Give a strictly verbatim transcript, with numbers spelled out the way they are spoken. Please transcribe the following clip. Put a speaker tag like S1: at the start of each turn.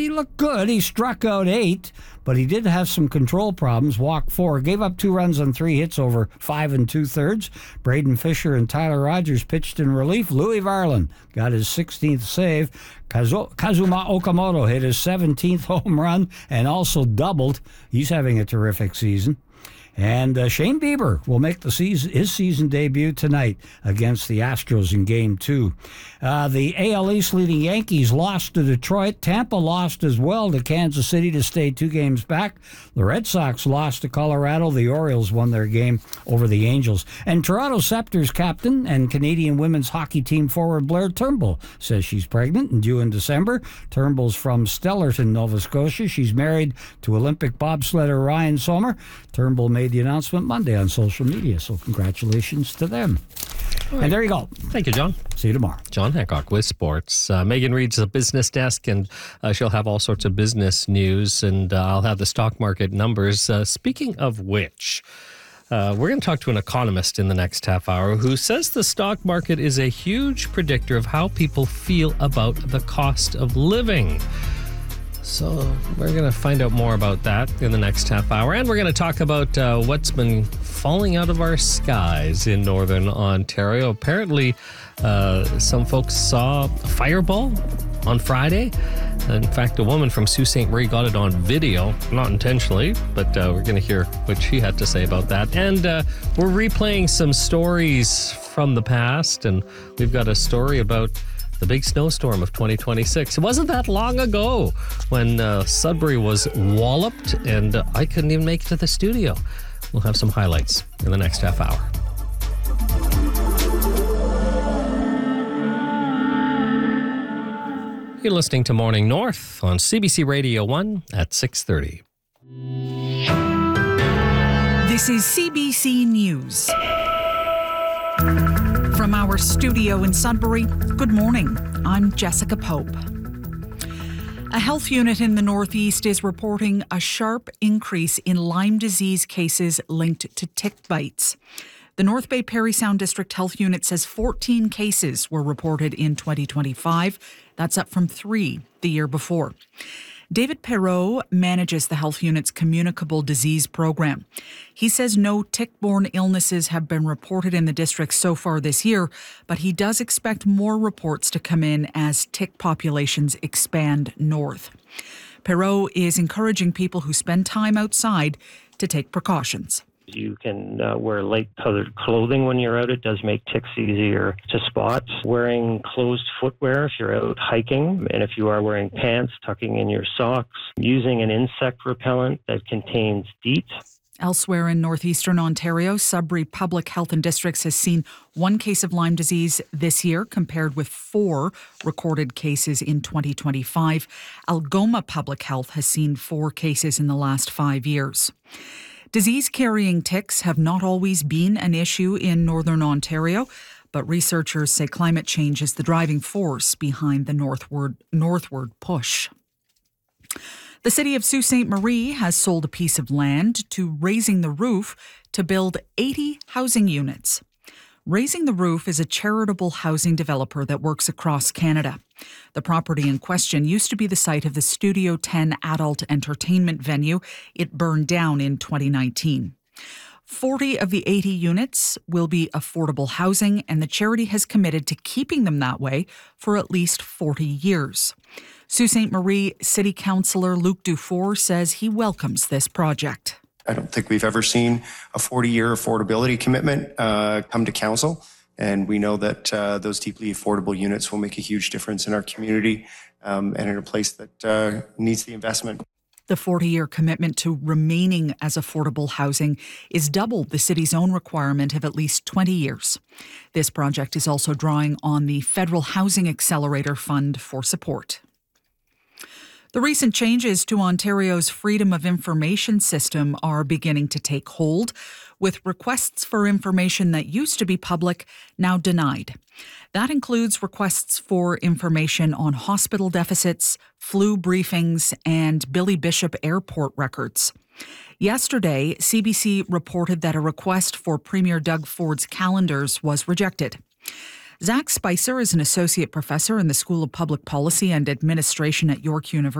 S1: looked good. He struck out eight, but he did have some control problems. Walked four, gave up two runs on three hits over five and two-thirds. Braden Fisher and Tyler Rogers pitched in relief. Louis Varland got his sixteenth save. Kazu- Kazuma Okamoto hit his seventeenth home run and also doubled. He's having a terrific season. And uh, Shane Bieber will make the season, his season debut tonight against the Astros in Game two. Uh, the A L East leading Yankees lost to Detroit. Tampa lost as well to Kansas City to stay two games back. The Red Sox lost to Colorado. The Orioles won their game over the Angels. And Toronto Scepter's captain and Canadian women's hockey team forward Blair Turnbull says she's pregnant and due in December. Turnbull's from Stellarton, Nova Scotia. She's married to Olympic bobsledder Ryan Sommer. Turnbull made the announcement Monday on social media, so congratulations to them. Right. And there you go.
S2: Thank you, John.
S1: See you tomorrow.
S2: John Hancock with sports. Uh, Megan reads the business desk, and uh, she'll have all sorts of business news, and uh, I'll have the stock market numbers. Uh, speaking of which, uh, we're going to talk to an economist in the next half hour who says the stock market is a huge predictor of how people feel about the cost of living. So we're going to find out more about that in the next half hour. And we're going to talk about uh, what's been falling out of our skies in Northern Ontario. Apparently, uh, some folks saw a fireball on Friday. In fact, a woman from Sault Ste. Marie got it on video, not intentionally, but uh, we're going to hear what she had to say about that. And uh, we're replaying some stories from the past, and we've got a story about the big snowstorm of twenty twenty-six. It wasn't that long ago when uh, Sudbury was walloped, and uh, I couldn't even make it to the studio. We'll have some highlights in the next half hour. You're listening to Morning North on C B C Radio one at six thirty.
S3: This is C B C News. From our studio in Sudbury, good morning. I'm Jessica Pope. A health unit in the Northeast is reporting a sharp increase in Lyme disease cases linked to tick bites. The North Bay Parry Sound District Health Unit says fourteen cases were reported in twenty twenty-five. That's up from three the year before. David Perreault manages the health unit's communicable disease program. He says no tick-borne illnesses have been reported in the district so far this year, but he does expect more reports to come in as tick populations expand north. Perreault is encouraging people who spend time outside to take precautions.
S4: You can uh, wear light-colored clothing when you're out. It does make ticks easier to spot. Wearing closed footwear if you're out hiking, and if you are wearing pants, tucking in your socks. Using an insect repellent that contains DEET.
S3: Elsewhere in northeastern Ontario, Sudbury Public Health and Districts has seen one case of Lyme disease this year, compared with four recorded cases in twenty twenty-five. Algoma Public Health has seen four cases in the last five years. Disease-carrying ticks have not always been an issue in northern Ontario, but researchers say climate change is the driving force behind the northward, northward push. The city of Sault Ste. Marie has sold a piece of land to Raising the Roof to build eighty housing units. Raising the Roof is a charitable housing developer that works across Canada. The property in question used to be the site of the Studio ten adult entertainment venue. It burned down in twenty nineteen. forty of the eighty units will be affordable housing, and the charity has committed to keeping them that way for at least forty years. Sault Ste. Marie City Councillor Luc Dufour says he welcomes this project.
S5: I don't think we've ever seen a forty-year affordability commitment uh, come to council, and we know that uh, those deeply affordable units will make a huge difference in our community um, and in a place that uh, needs the investment.
S3: The forty-year commitment to remaining as affordable housing is double the city's own requirement of at least twenty years. This project is also drawing on the Federal Housing Accelerator Fund for support. The recent changes to Ontario's Freedom of Information system are beginning to take hold, with requests for information that used to be public now denied. That includes requests for information on hospital deficits, flu briefings, and Billy Bishop Airport records. Yesterday, C B C reported that a request for Premier Doug Ford's calendars was rejected. Zach Spicer is an associate professor in the School of Public Policy and Administration at York University.